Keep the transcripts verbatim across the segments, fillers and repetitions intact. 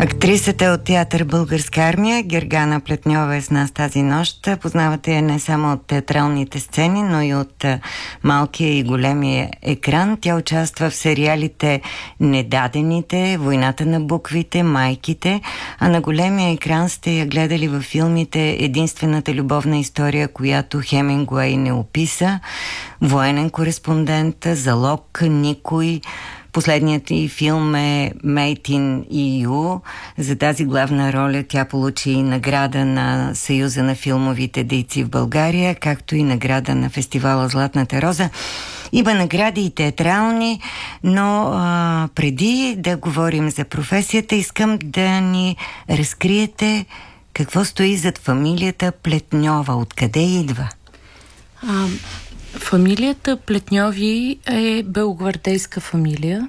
Актрисата от театър Българска армия Гергана Плетньова е с нас тази нощ. Познавате я не само от театралните сцени, но и от малкия и големия екран. Тя участва в сериалите "Недадените", "Войната на буквите", "Майките", а на големия екран сте я гледали във филмите "Единствената любовна история, която Хемингуей не описа", "Военен кореспондент", "Залог", "Никой". Последният и филм е "Made in и ю". За тази главна роля тя получи и награда на Съюза на филмовите дейци в България, както и награда на фестивала "Златната роза". Има награди и театрални, но а, преди да говорим за професията, искам да ни разкриете какво стои зад фамилията Плетньова. Откъде идва? А... Фамилията Плетньови е белогвардейска фамилия.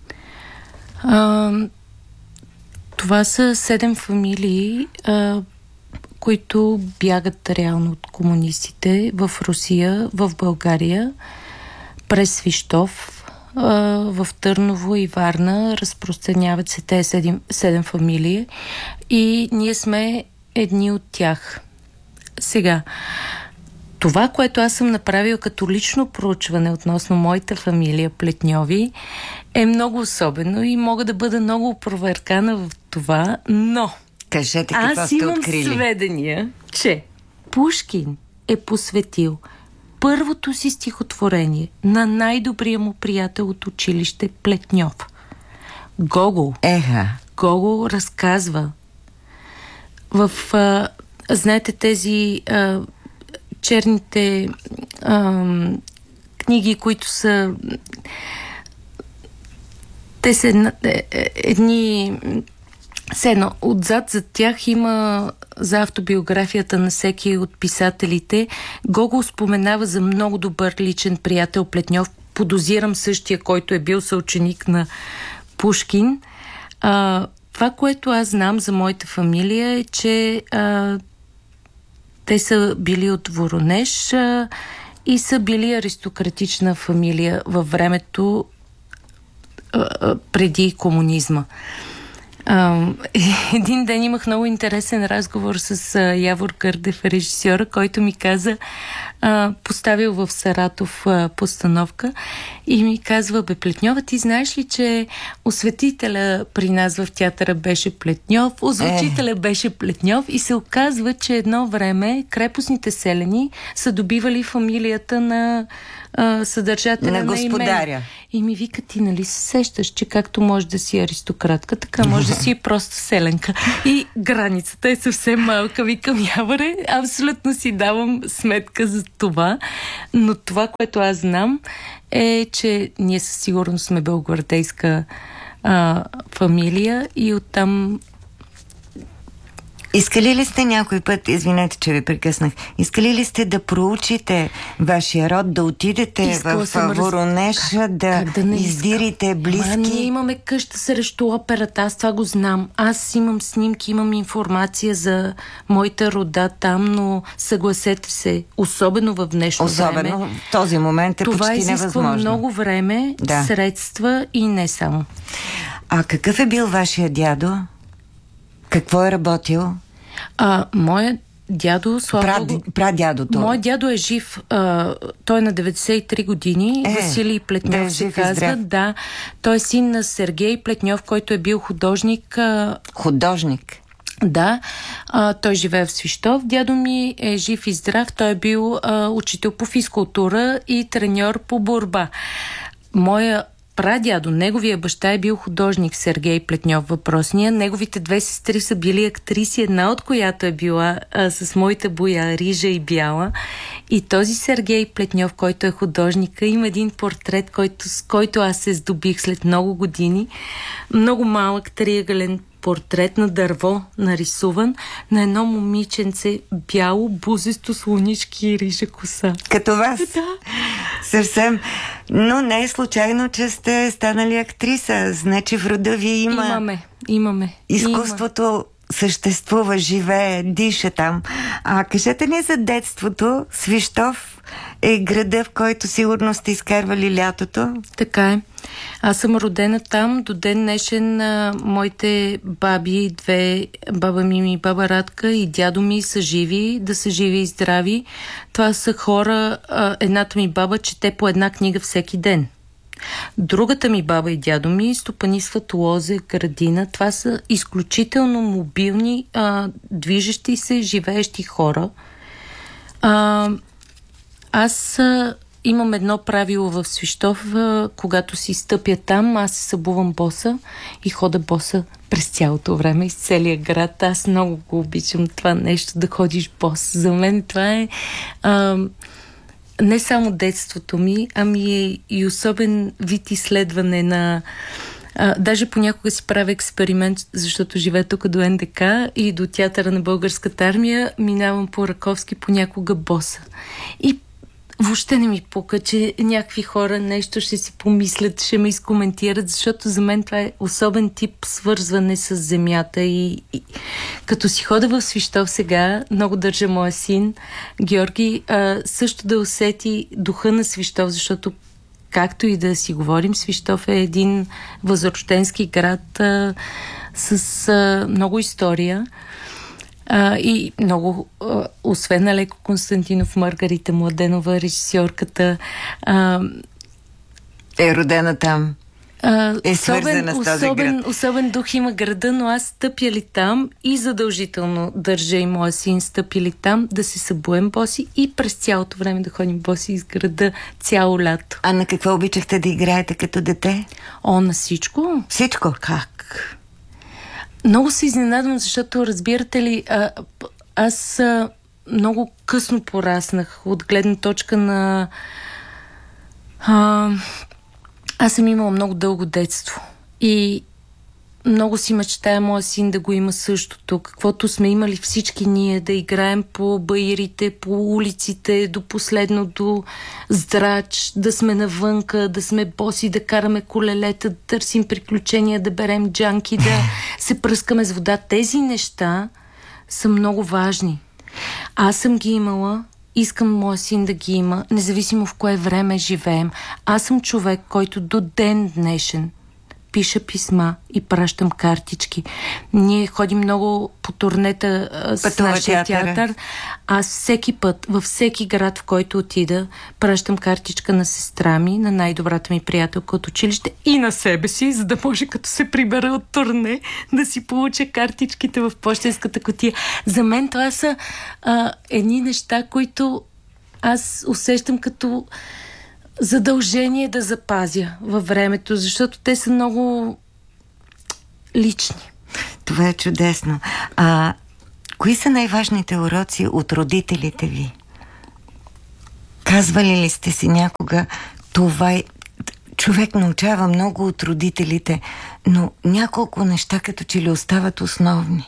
А, това са седем фамилии, а, които бягат реално от комунистите в Русия, в България, през Свищов, а, в Търново и Варна. Разпространяват се тези седем, седем фамилии и ние сме едни от тях. Сега, това, което аз съм направил като лично проучване относно моята фамилия Плетньови, е много особено и мога да бъда много опроверкана в това, но кажете какво сте открили. Аз имам сведения, че Пушкин е посветил първото си стихотворение на най-добрия му приятел от училище Плетньов. Гогол. Еха. Гогол разказва в, а, знаете, тези а, черните а, книги, които са те са една, едни седно, отзад за тях има за автобиографията на всеки от писателите. Гогол споменава за много добър личен приятел Плетньов, подозирам същия, който е бил съученик на Пушкин. А, това, което аз знам за моята фамилия е, че а, те са били от Воронеж а, и са били аристократична фамилия във времето а, а, преди комунизма. А, един ден имах много интересен разговор с а, Явор Кърдев, режисьора, който ми каза, а, поставил в Саратов а, постановка и ми казва: бе, Плетньова, ти знаеш ли, че осветителя при нас в театъра беше Плетньов, озвучителя беше Плетньов, и се оказва, че едно време крепостните селяни са добивали фамилията на а, съдържателя на, на господаря. Имен. И ми вика: ти нали се сещаш, че както може да си аристократка, така може да си и просто селенка. И границата е съвсем малка. Викам: Яворе, абсолютно си давам сметка за това. Но това, което аз знам, е, че ние със сигурност сме белогвардейска а, фамилия и оттам... Искали ли сте някой път, извинете, че ви прекъснах, искали ли сте да проучите вашия род, да отидете Искала в Воронеж, раз... да, да издирите близки? Ама ние имаме къща срещу операта, аз това го знам. Аз имам снимки, имам информация за моята рода там, но съгласете се, особено в днешно особено време. Особено в този момент е това почти невъзможно. Това изисква много време, да. средства и не само. А какъв е бил вашия дядо? Какво е работил? А, моят дядо, слава Пра, Богу... Прадядото. Моят дядо е жив. А, той е на деветдесет и три години. Е, Василий Плетньов да, се казва. Да, той е син на Сергей Плетньов, който е бил художник. А... Художник? Да. А, той живее в Свищов. Дядо ми е жив и здрав. Той е бил а, учител по физкултура и треньор по борба. Моя прадядо, неговия баща е бил художник, Сергей Плетньов въпросния. Неговите две сестри са били актриси, една от която е била а, с моята боя рижа и бяла. И този Сергей Плетньов, който е художника, има един портрет, който, с който аз се здобих след много години. Много малък триъгълен портрет на дърво, нарисуван на едно момиченце, бяло, бузесто, слонички и рижа коса. Като вас? Да. Съвсем. Но не е случайно, че сте станали актриса. Значи в рода ви има... Имаме, имаме. Изкуството съществува, живее, диша там. А кажете ни за детството. Свищов е града, в който сигурно сте изкарвали лятото. Така е. Аз съм родена там. До ден днешен а, моите баби, две, баба Мими и баба Радка и дядо ми са живи, да са живи и здрави. Това са хора, а, едната ми баба чете по една книга всеки ден. Другата ми баба и дядо ми стопанисват лозе, градина. Това са изключително мобилни, а, движещи се, живеещи хора. А, аз а, имам едно правило в Свищов. А, когато си стъпя там, аз се събувам боса и хода боса през цялото време из целия град. Аз много го обичам това нещо, да ходиш бос. За мен това е... А, не само детството ми, ами е и особен вид изследване на... А, даже понякога си правя експеримент, защото живея тук до Ен Де Ка и до театъра на Българската армия, минавам по Раковски понякога боса. И въобще не ми пука, че някакви хора нещо ще си помислят, ще ме изкоментират, защото за мен това е особен тип свързване с земята и, и като си хода в Свищов сега, много държа моя син Георги а, също да усети духа на Свищов, защото както и да си говорим, Свищов е един възрожденски град а, с а, много история. А, и много, а, освен Алеко Константинов, Маргарита Младенова, режисьорката, а, е родена там. А, е особен, с този особен, град. особен дух има града, но аз стъпя ли там и задължително държа и моя син стъпи ли там да се събуем боси и през цялото време да ходим боси из града цяло лято. А на какво обичахте да играете като дете? О, на всичко. Всичко? Как? Много се изненадвам, защото, разбирате ли, а, аз а, много късно пораснах от гледна точка на... А, аз съм имала много дълго детство и много си мечтая моя син да го има същото, каквото сме имали всички ние, да играем по баирите, по улиците, до последно, до здрач, да сме навънка, да сме боси, да караме колелета, да търсим приключения, да берем джанки, да се пръскаме с вода. Тези неща са много важни. Аз съм ги имала, искам моя син да ги има, независимо в кое време живеем. Аз съм човек, който до ден днешен пиша писма и пращам картички. Ние ходим много по турнета а, с Пътува нашия театъра. театър. Аз всеки път, във всеки град, в който отида, пращам картичка на сестра ми, на най-добрата ми приятелка от училище и на себе си, за да може като се прибера от турне, да си получа картичките в пощенската кутия. За мен това са а, едни неща, които аз усещам като задължение да запазя във времето, защото те са много лични. Това е чудесно. А кои са най-важните уроци от родителите ви? Казвали ли сте си някога, това е... Човек научава много от родителите, но няколко неща като че ли остават основни?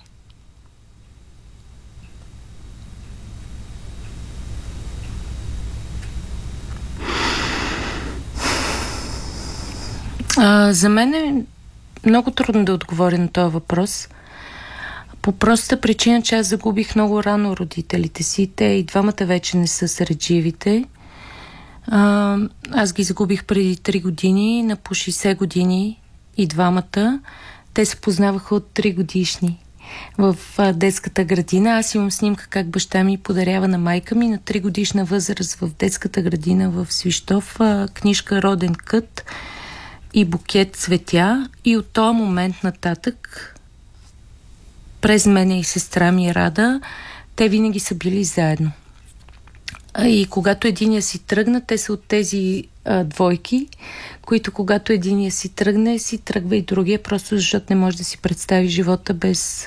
А, за мен е много трудно да отговоря на този въпрос. По простата причина, че аз загубих много рано родителите си. Те и двамата вече не са сред живите. А, аз ги загубих преди три години, на по шейсет години и двамата. Те се познаваха от три годишни в а, детската градина. Аз имам снимка как баща ми подарява на майка ми на три годишна възраст в детската градина в Свищов а, книжка "Роден кът" и букет цветя, и от този момент нататък през мене и сестра ми Рада, те винаги са били заедно. И когато единия си тръгна, те са от тези а, двойки, които когато единия си тръгне, си тръгва и другия, просто защото не може да си представи живота без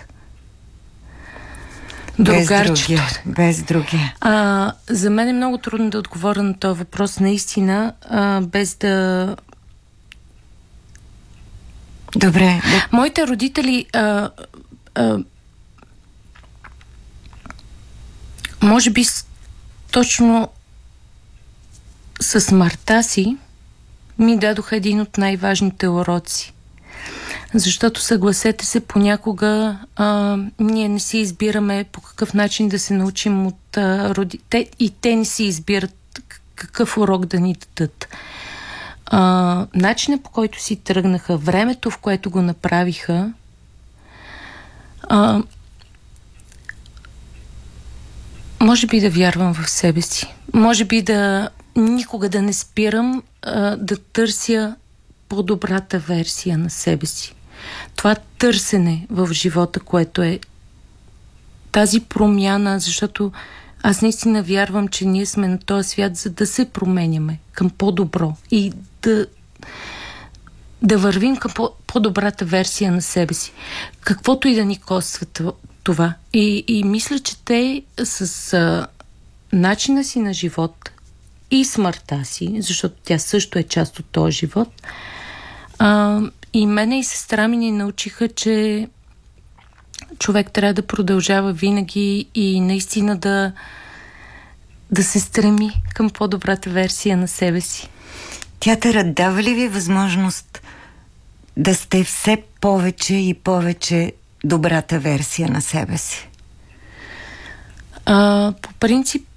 другарчето. Без другия. Без другия. А, за мен е много трудно да отговоря на този въпрос, наистина, а, без да... Добре. Да. Моите родители а, а, може би с, точно с смъртта си ми дадоха един от най-важните уроци. Защото, съгласете се, понякога а, ние не си избираме по какъв начин да се научим от а, родите, и те не си избират какъв урок да ни дадат. А, начинът, по който си тръгнаха, времето, в което го направиха, а, може би да вярвам в себе си. Може би да никога да не спирам а, да търся по-добрата версия на себе си. Това търсене в живота, което е тази промяна, защото аз наистина вярвам, че ние сме на този свят, за да се променяме към по-добро и да, да вървим към по- по-добрата версия на себе си. Каквото и да ни коства това. И, и мисля, че те с а, начина си на живот и смъртта си, защото тя също е част от този живот, а, и мене и сестра ми ни научиха, че човек трябва да продължава винаги и наистина да, да се стреми към по-добрата версия на себе си. Театърът дава ли ви възможност да сте все повече и повече добрата версия на себе си? А, по принцип,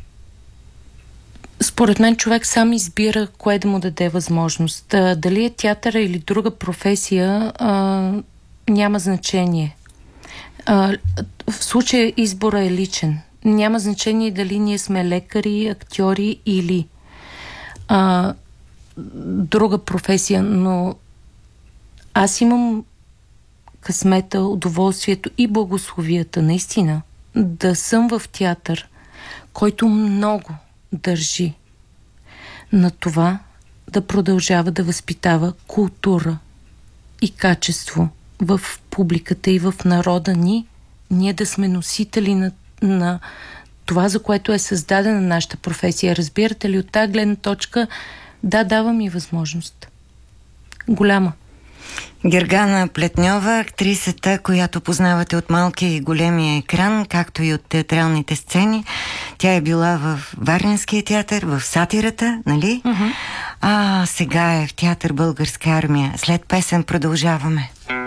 според мен човек сам избира кое да му даде възможност. А, дали е театъра или друга професия, а, няма значение. А, в случая избора е личен. Няма значение дали ние сме лекари, актьори или а, друга професия, но аз имам късмета, удоволствието и благословията, наистина, да съм в театър, който много държи на това да продължава да възпитава култура и качество в публиката и в народа ни, ние да сме носители на, на това, за което е създадена нашата професия. Разбирате ли, от тази гледна точка, да, дава ми възможност. Голяма. Гергана Плетньова, актрисата, която познавате от малкия и големия екран, както и от театралните сцени. Тя е била в Варненския театър, в Сатирата, нали? Uh-huh. А сега е в театър Българска армия. След песен продължаваме.